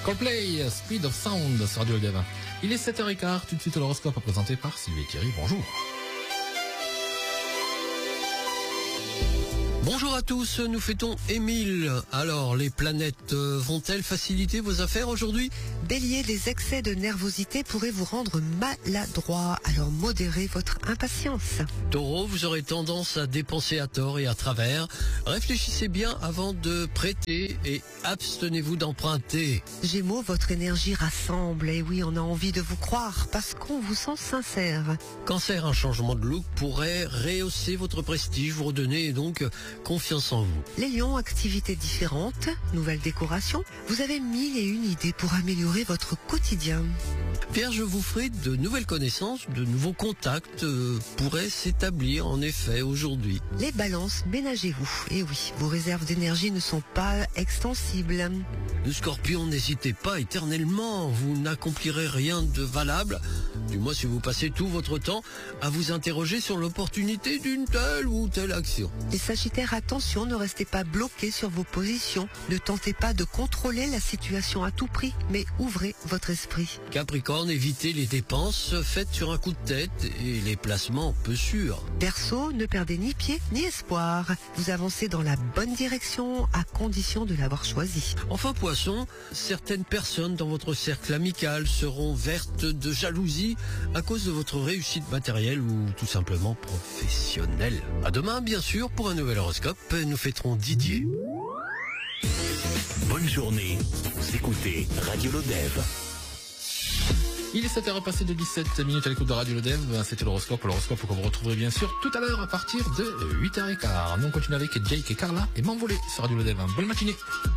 Coldplay, Speed of Sound sur Radio Dev. Il est 7h15, tout de suite l'horoscope présenté par Sylvie Thierry. Bonjour. Bonjour à tous, nous fêtons Émile. Alors, les planètes vont-elles faciliter vos affaires aujourd'hui ? Bélier, les excès de nervosité pourraient vous rendre maladroit, alors modérez votre impatience. Taureau, vous aurez tendance à dépenser à tort et à travers. Réfléchissez bien avant de prêter et abstenez-vous d'emprunter. Gémeaux, votre énergie rassemble, et oui, on a envie de vous croire parce qu'on vous sent sincère. Cancer, un changement de look pourrait rehausser votre prestige, vous redonner donc confiance en vous. Les lions, activités différentes, nouvelles décorations, vous avez 1001 idées pour améliorer votre quotidien. Vierge, vous ferez de nouvelles connaissances, de nouveaux contacts pourraient s'établir en effet aujourd'hui. Les balances, ménagez-vous, et oui, vos réserves d'énergie ne sont pas extensibles. Le Scorpion, n'hésitez pas éternellement, vous n'accomplirez rien de valable, du moins si vous passez tout votre temps à vous interroger sur l'opportunité d'une telle ou telle action. Les Sagittaires, attention, ne restez pas bloqués sur vos positions, ne tentez pas de contrôler la situation à tout prix, mais ouvrez votre esprit. Capricorne, évitez les dépenses faites sur un coup de tête et les placements peu sûrs. Verseau, ne perdez ni pied ni espoir, vous avancez dans la bonne direction à condition de l'avoir choisi. Enfin Poisson, certaines personnes dans votre cercle amical seront vertes de jalousie à cause de votre réussite matérielle ou tout simplement professionnelle. À demain bien sûr pour un nouvel horoscope, nous fêterons Didier. Bonne journée, vous écoutez Radio Lodev. Il est 7h passé de 17 minutes à l'écoute de Radio Dev. C'était l'horoscope que vous retrouverez bien sûr tout à l'heure à partir de 8h15. Nous on continue avec Jake et Carla et M'envoler sur Radio Dev. Bonne matinée.